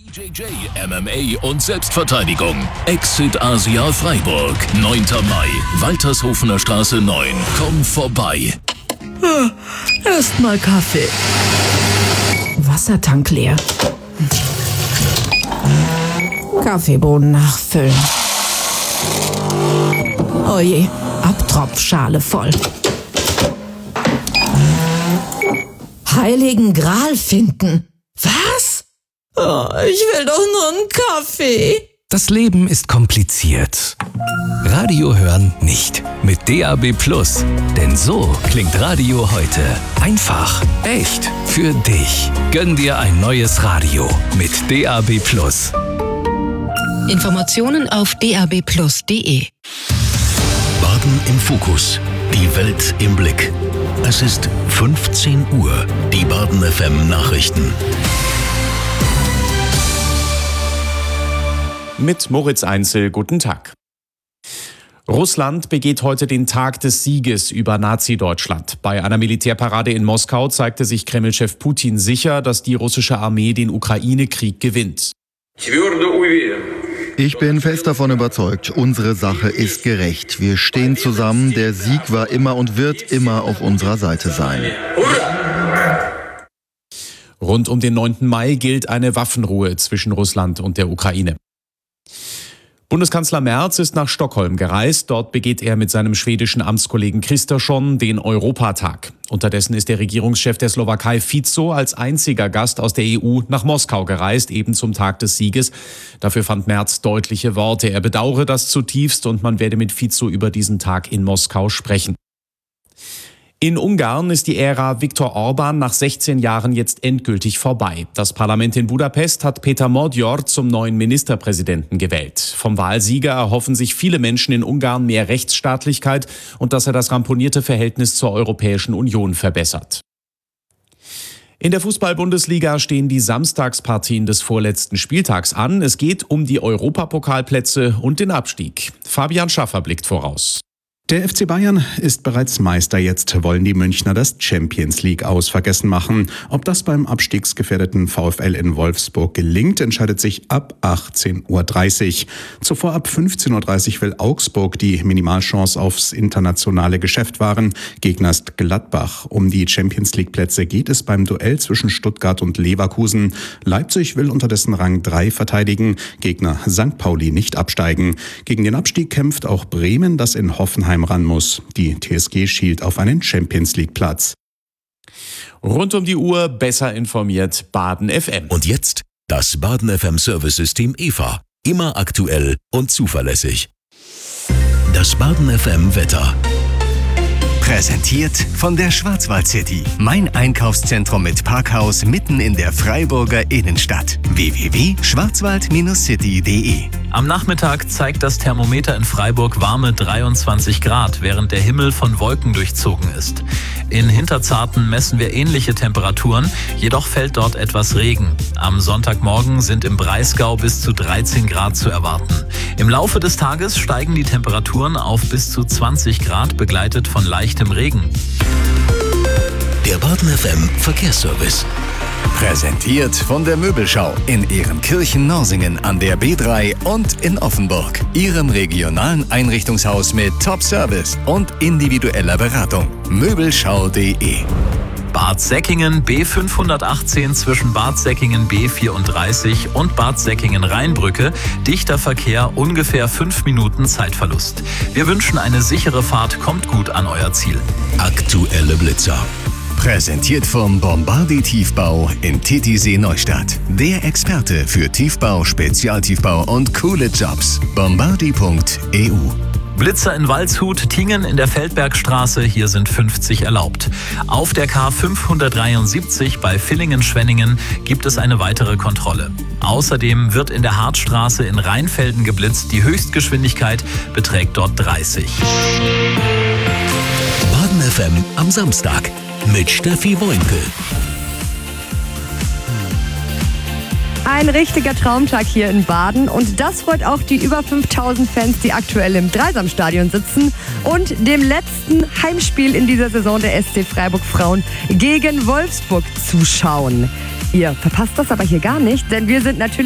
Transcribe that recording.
JJ, MMA und Selbstverteidigung. Exit Asia Freiburg, 9. Mai, Waltershofener Straße 9. Komm vorbei. Erstmal Kaffee. Wassertank leer. Kaffeebohnen nachfüllen. Oje, Abtropfschale voll. Heiligen Gral finden. Was? Oh, ich will doch nur einen Kaffee. Das Leben ist kompliziert. Radio hören nicht. Mit DAB+. Denn so klingt Radio heute. Einfach, echt, für dich. Gönn dir ein neues Radio mit DAB+. Informationen auf dabplus.de. Baden im Fokus. Die Welt im Blick. Es ist 15 Uhr. Die Baden FM Nachrichten. Mit Moritz Einzel, guten Tag. Russland begeht heute den Tag des Sieges über Nazi-Deutschland. Bei einer Militärparade in Moskau zeigte sich Kreml-Chef Putin sicher, dass die russische Armee den Ukraine-Krieg gewinnt. Ich bin fest davon überzeugt, unsere Sache ist gerecht. Wir stehen zusammen, der Sieg war immer und wird immer auf unserer Seite sein. Rund um den 9. Mai gilt eine Waffenruhe zwischen Russland und der Ukraine. Bundeskanzler Merz ist nach Stockholm gereist. Dort begeht er mit seinem schwedischen Amtskollegen Kristersson den Europatag. Unterdessen ist der Regierungschef der Slowakei Fico als einziger Gast aus der EU nach Moskau gereist, eben zum Tag des Sieges. Dafür fand Merz deutliche Worte. Er bedauere das zutiefst und man werde mit Fico über diesen Tag in Moskau sprechen. In Ungarn ist die Ära Viktor Orbán nach 16 Jahren jetzt endgültig vorbei. Das Parlament in Budapest hat Péter Modor zum neuen Ministerpräsidenten gewählt. Vom Wahlsieger erhoffen sich viele Menschen in Ungarn mehr Rechtsstaatlichkeit und dass er das ramponierte Verhältnis zur Europäischen Union verbessert. In der Fußball-Bundesliga stehen die Samstagspartien des vorletzten Spieltags an. Es geht um die Europapokalplätze und den Abstieg. Fabian Schaffer blickt voraus. Der FC Bayern ist bereits Meister. Jetzt wollen die Münchner das Champions League aus vergessen machen. Ob das beim abstiegsgefährdeten VfL in Wolfsburg gelingt, entscheidet sich ab 18:30 Uhr. Zuvor ab 15:30 Uhr will Augsburg die Minimalchance aufs internationale Geschäft wahren. Gegner ist Gladbach. Um die Champions League Plätze geht es beim Duell zwischen Stuttgart und Leverkusen. Leipzig will unterdessen Rang 3 verteidigen. Gegner St. Pauli nicht absteigen. Gegen den Abstieg kämpft auch Bremen, das in Hoffenheim ran muss. Die TSG schielt auf einen Champions-League-Platz. Rund um die Uhr besser informiert Baden FM. Und jetzt das Baden FM Service-System EVA. Immer aktuell und zuverlässig. Das Baden FM Wetter. Präsentiert von der Schwarzwald City. Mein Einkaufszentrum mit Parkhaus mitten in der Freiburger Innenstadt. www.schwarzwald-city.de. Am Nachmittag zeigt das Thermometer in Freiburg warme 23 Grad, während der Himmel von Wolken durchzogen ist. In Hinterzarten messen wir ähnliche Temperaturen, jedoch fällt dort etwas Regen. Am Sonntagmorgen sind im Breisgau bis zu 13 Grad zu erwarten. Im Laufe des Tages steigen die Temperaturen auf bis zu 20 Grad, begleitet von leichtem Regen. Der Baden FM Verkehrsservice. Präsentiert von der Möbelschau in Ehrenkirchen-Norsingen an der B3 und in Offenburg. Ihrem regionalen Einrichtungshaus mit Top-Service und individueller Beratung. Möbelschau.de. Bad Säckingen B518 zwischen Bad Säckingen B34 und Bad Säckingen-Rheinbrücke. Dichter Verkehr, ungefähr 5 Minuten Zeitverlust. Wir wünschen eine sichere Fahrt, kommt gut an euer Ziel. Aktuelle Blitzer. Präsentiert vom Bombardi Tiefbau in Titisee Neustadt. Der Experte für Tiefbau, Spezialtiefbau und coole Jobs. Bombardi.eu. Blitzer in Waldshut, Tingen in der Feldbergstraße, hier sind 50 erlaubt. Auf der K573 bei Villingen-Schwenningen gibt es eine weitere Kontrolle. Außerdem wird in der Hartstraße in Rheinfelden geblitzt. Die Höchstgeschwindigkeit beträgt dort 30. Baden FM am Samstag mit Steffi Woinkel. Ein richtiger Traumtag hier in Baden und das freut auch die über 5000 Fans, die aktuell im Dreisamstadion sitzen und dem letzten Heimspiel in dieser Saison der SC Freiburg Frauen gegen Wolfsburg zuschauen. Ihr verpasst das aber hier gar nicht, denn wir sind natürlich